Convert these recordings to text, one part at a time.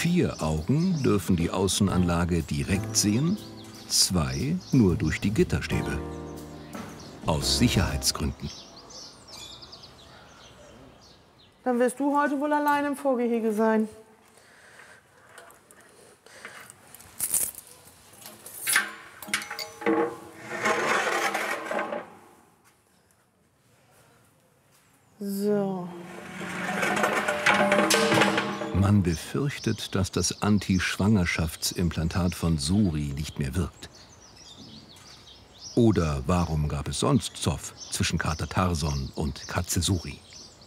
4 Augen dürfen die Außenanlage direkt sehen, 2 nur durch die Gitterstäbe. Aus Sicherheitsgründen. Dann wirst du heute wohl allein im Vorgehege sein. So. Man befürchtet, dass das Anti-Schwangerschaftsimplantat von Suri nicht mehr wirkt. Oder warum gab es sonst Zoff zwischen Kater Tarzan und Katze Suri?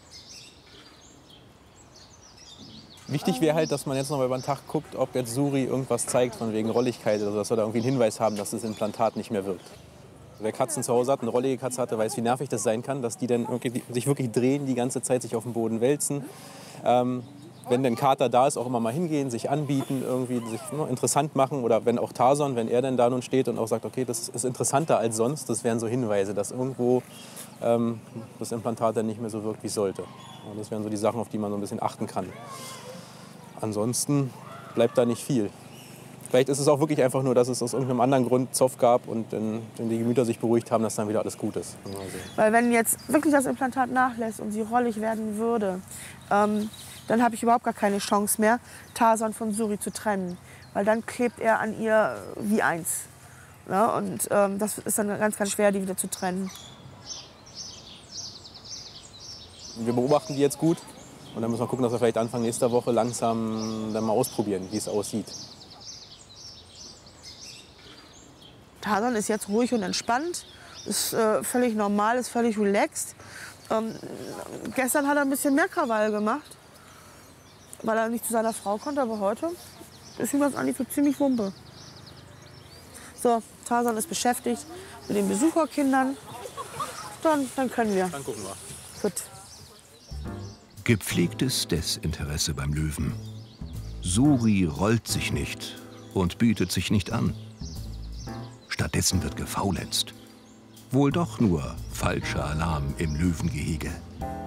Wichtig wäre halt, dass man jetzt noch mal über den Tag guckt, ob jetzt Suri irgendwas zeigt von wegen Rolligkeit oder so, dass wir da irgendwie einen Hinweis haben, dass das Implantat nicht mehr wirkt. Wer Katzen zu Hause hat, eine rollige Katze hatte, weiß, wie nervig das sein kann, dass die dann sich wirklich drehen, die ganze Zeit sich auf dem Boden wälzen. Wenn ein Kater da ist, auch immer mal hingehen, sich anbieten, irgendwie sich interessant machen. Oder wenn auch Tarzan, wenn er dann da nun steht und auch sagt, okay, das ist interessanter als sonst, das wären so Hinweise, dass irgendwo das Implantat dann nicht mehr so wirkt, wie es sollte. Und das wären so die Sachen, auf die man so ein bisschen achten kann. Ansonsten bleibt da nicht viel. Vielleicht ist es auch wirklich einfach nur, dass es aus irgendeinem anderen Grund Zoff gab und dann die Gemüter sich beruhigt haben, dass dann wieder alles gut ist. Also. Weil wenn jetzt wirklich das Implantat nachlässt und sie rollig werden würde, dann habe ich überhaupt gar keine Chance mehr, Tarzan von Suri zu trennen. Weil dann klebt er an ihr wie eins. Ja, und das ist dann ganz, ganz schwer, die wieder zu trennen. Wir beobachten die jetzt gut und dann müssen wir gucken, dass wir vielleicht Anfang nächster Woche langsam dann mal ausprobieren, wie es aussieht. Tarzan ist jetzt ruhig und entspannt, ist völlig normal, ist völlig relaxed. Gestern hat er ein bisschen mehr Krawall gemacht, weil er nicht zu seiner Frau konnte, aber heute ist ihm das eigentlich so ziemlich Wumpe. So, Tarzan ist beschäftigt mit den Besucherkindern. Dann können wir. Dann gucken wir. Gut. Gepflegtes Desinteresse beim Löwen. Suri rollt sich nicht und bietet sich nicht an. Stattdessen wird gefaulenzt. Wohl doch nur falscher Alarm im Löwengehege.